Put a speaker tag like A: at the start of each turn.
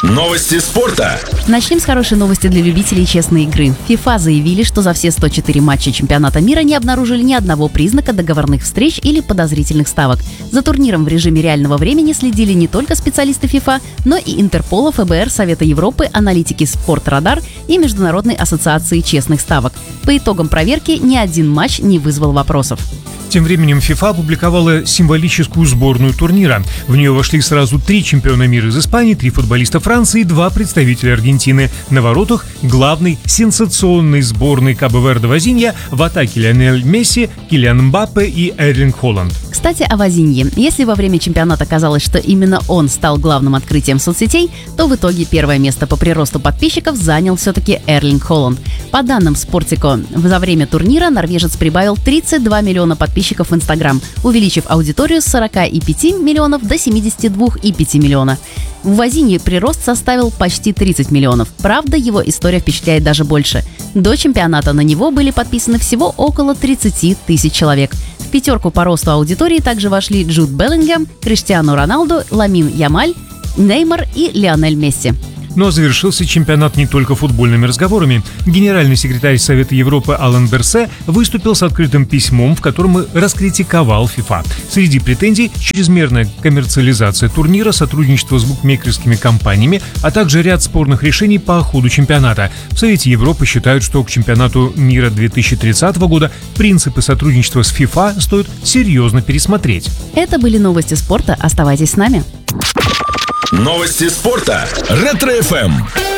A: Новости спорта.
B: Начнем с хорошей новости для любителей честной игры. FIFA заявили, что за все 104 матча чемпионата мира не обнаружили ни одного признака договорных встреч или подозрительных ставок. За турниром в режиме реального времени следили не только специалисты FIFA, но и Интерпола, ФБР, Совета Европы, аналитики Спортрадар и Международной ассоциации честных ставок. По итогам проверки ни один матч не вызвал вопросов.
C: Тем временем FIFA опубликовала символическую сборную турнира. В нее вошли сразу 3 чемпиона мира из Испании, 3 футболиста Франции и 2 представителя Аргентины. На воротах главной сенсационной сборной Кабо-Верде-Возинья в атаке Лионель Месси, Килиан Мбаппе и Эрлинг Холланд.
B: Кстати, о Возинье. Если во время чемпионата казалось, что именно он стал главным открытием соцсетей, то в итоге первое место по приросту подписчиков занял все-таки Эрлинг Холланд. По данным Спортико, за время турнира норвежец прибавил 32 миллиона подписчиков в Инстаграм, увеличив аудиторию с 45 миллионов до 72,5 миллиона. В Возинье прирост составил почти 30 миллионов. Правда, его история впечатляет даже больше. До чемпионата на него были подписаны всего около 30 тысяч человек. В пятерку по росту аудитории также вошли Джуд Беллингем, Криштиану Роналду, Ламин Ямаль, Неймар и Лионель Месси.
C: Но завершился чемпионат не только футбольными разговорами. Генеральный секретарь Совета Европы Алан Берсе выступил с открытым письмом, в котором раскритиковал FIFA. Среди претензий – чрезмерная коммерциализация турнира, сотрудничество с букмекерскими компаниями, а также ряд спорных решений по ходу чемпионата. В Совете Европы считают, что к чемпионату мира 2030 года принципы сотрудничества с FIFA стоит серьезно пересмотреть.
B: Это были новости спорта. Оставайтесь с нами.
A: Новости спорта. Ретро-ФМ.